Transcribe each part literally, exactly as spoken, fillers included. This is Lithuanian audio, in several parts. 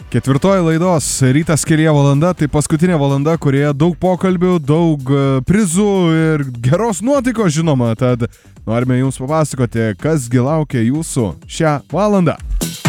Ketvirtoji laidos rytas kelyje valanda, tai paskutinė valanda, kurioje daug pokalbių, daug prizų ir geros nuotaikos žinoma, tad norime jums papasakoti, kasgi laukia jūsų šią valandą.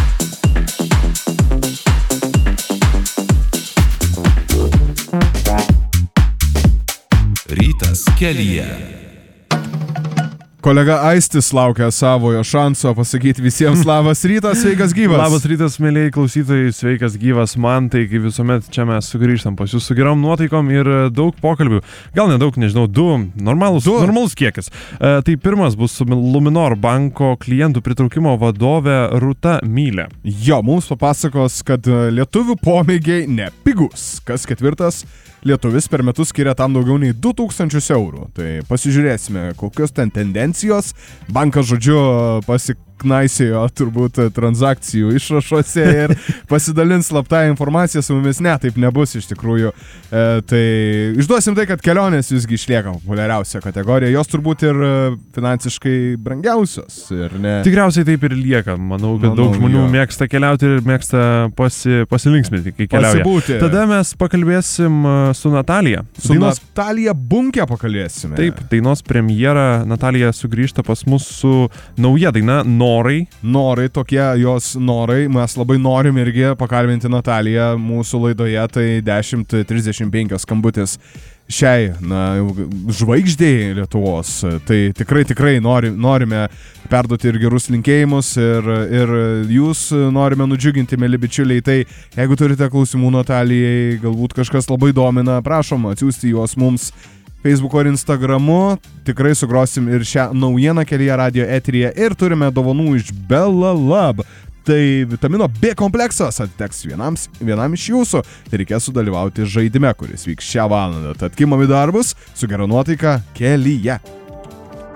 Rytas kelyje. Kolega Aistis laukia savojo šanso pasakyti visiems labas rytas, sveikas gyvas. Labas rytas, mėlyjei klausytojai, sveikas gyvas man, tai kaip visuomet čia mes sugrįžtam pas jūs su gerom nuotaikom ir daug pokalbių. Gal nedaug, nežinau, du, normalus, du. normalus kiekis. E, tai pirmas bus su Luminor banko klientų pritraukimo vadovė Rūta Mylė. Jo, mums papasakos, kad lietuvių pomėgiai nepigus. Kas ketvirtas lietuvis per metus skiria tam daugiau nei du tūkstančius eurų. Tai pasižiūrėsime, kokios ten tendencijos. Bankas, žodžiu, pasiknaisėjo turbūt transakcijų išrašuose ir pasidalins slaptą informaciją su mumis. Ne, taip nebus iš tikrųjų. E, tai išduosim tai, kad kelionės visgi išlieka populiariausia kategorija. Jos turbūt ir finansiškai brangiausios. Ir ne... Tikriausiai taip ir lieka. Manau, kad Manau, daug žmonių jo. mėgsta keliauti ir mėgsta pasi, pasilinksminti, kai keliauja. Pasibūti. Tada mes pakalbėsim su Natalija. Su dainos... Natalija Bunke pakalbėsime. Taip, dainos premjera. Natalija sugrįžta pas mus su nauja daina Norai. Norai, tokie jos norai. Mes labai norim irgi pakalbinti Nataliją mūsų laidoje. Tai dešimt trisdešimt penki skambutis šiai, na, žvaigždėjai Lietuvos. Tai tikrai, tikrai nori, norime perduoti ir gerus linkėjimus ir, ir jūs norime nudžiuginti, mėly bičiuliai. Tai jeigu turite klausimų Natalijai, galbūt kažkas labai domina, prašom atsiųsti juos mums Facebook'o ir Instagramu. Tikrai sugrosim ir šią naujieną kelyje radijo eteryje ir turime dovanų iš Belalab. Tai vitamino B kompleksas atiteks vienam, vienam iš jūsų. Tai reikės sudalyvauti žaidime, kuris vyks šią valandą. Tad kimam į darbus su gera nuotaika kelyje.